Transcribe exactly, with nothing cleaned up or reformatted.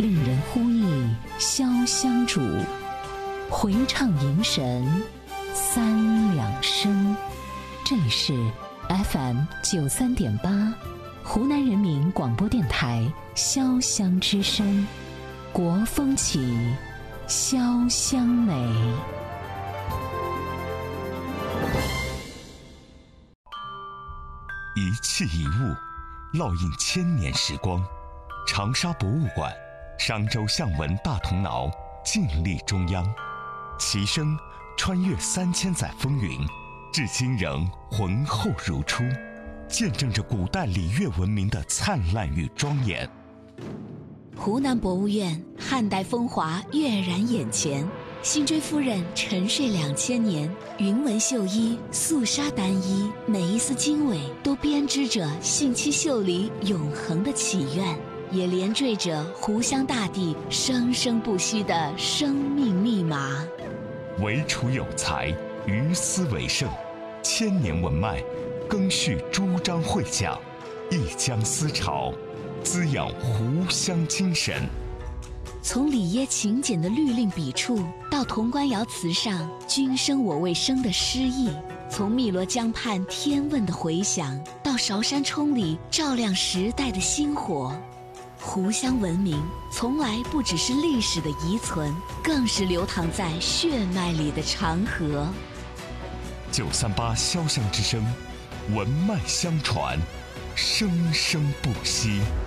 令人呼忆潇湘主，回唱吟神三两声。这里是 F M 九三点八，湖南人民广播电台潇湘之声，国风起，潇湘美。 一器一物，烙印千年时光。长沙博物馆、商周象纹大铜挠静立中央，其声穿越三千载风云，至今仍浑厚如初，见证着古代礼乐文明的灿烂与庄严。 湖南博物院汉代风华跃然眼前，辛追夫人沉睡两千年，云纹绣衣、素纱单衣，每一丝经纬都编织着信息秀里永恒的祈愿，也连缀着湖湘大地生生不息的生命密码。 惟楚有才，于斯为盛，千年文脉更续朱张会讲，一江思潮，滋养湖湘精神。 从里耶勤俭的律令笔触，到潼关窑瓷上君生我未生的诗意；从汨罗江畔天问的回响，到韶山冲里照亮时代的星火。湖湘文明从来不只是历史的遗存，更是流淌在血脉里的长河。 九三八潇湘之声，文脉相传，生生不息。